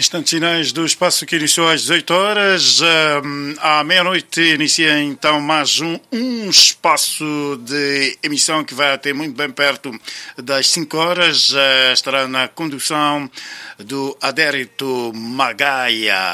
Instantes finais do espaço que iniciou às 18 horas. À meia-noite inicia então mais um espaço de emissão que vai até muito bem perto das 5 horas. Estará na condução do Adérito Magaia.